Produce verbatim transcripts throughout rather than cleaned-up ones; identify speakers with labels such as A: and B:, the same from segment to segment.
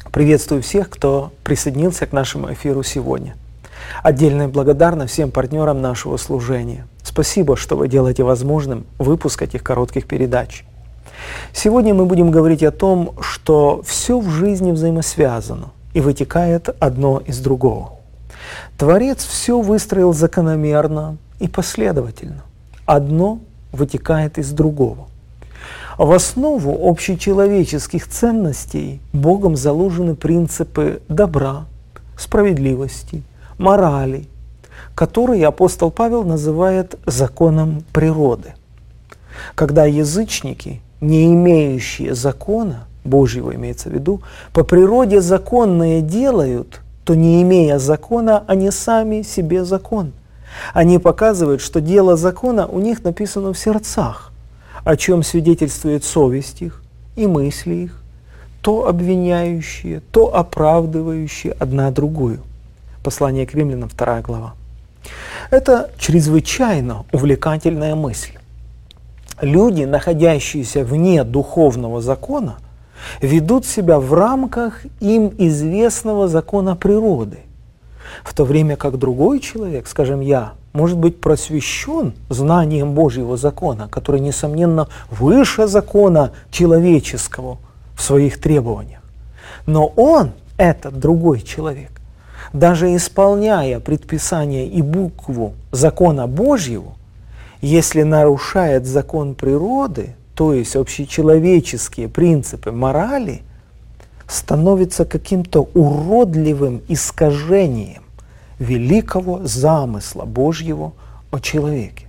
A: Приветствую всех, кто присоединился к нашему эфиру сегодня. Отдельная благодарность всем партнерам нашего служения. Спасибо, что вы делаете возможным выпуск этих коротких передач. Сегодня мы будем говорить о том, что все в жизни взаимосвязано и вытекает одно из другого. Творец все выстроил закономерно и последовательно. Одно вытекает из другого. В основу общечеловеческих ценностей Богом заложены принципы добра, справедливости, морали, которые апостол Павел называет законом природы. Когда язычники, не имеющие закона, Божьего имеется в виду, по природе законное делают, то не имея закона, они сами себе закон. Они показывают, что дело закона у них написано в сердцах, о чем свидетельствует совесть их и мысли их, то обвиняющие, то оправдывающие одна другую. Послание к Римлянам, вторая глава. Это чрезвычайно увлекательная мысль. Люди, находящиеся вне духовного закона, ведут себя в рамках им известного закона природы, в то время как другой человек, скажем я, может быть просвещен знанием Божьего закона, который, несомненно, выше закона человеческого в своих требованиях. Но он, этот другой человек, даже исполняя предписания и букву закона Божьего, если нарушает закон природы, то есть общечеловеческие принципы морали, становится каким-то уродливым искажением великого замысла Божьего о человеке.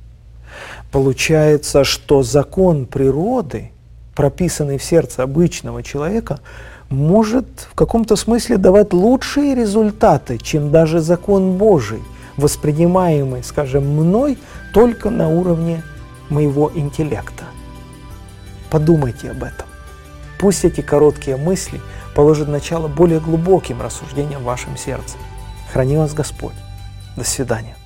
A: Получается, что закон природы, прописанный в сердце обычного человека, может в каком-то смысле давать лучшие результаты, чем даже закон Божий, воспринимаемый, скажем, мной только на уровне моего интеллекта. Подумайте об этом. Пусть эти короткие мысли положат начало более глубоким рассуждениям в вашем сердце. Храни вас Господь. До свидания.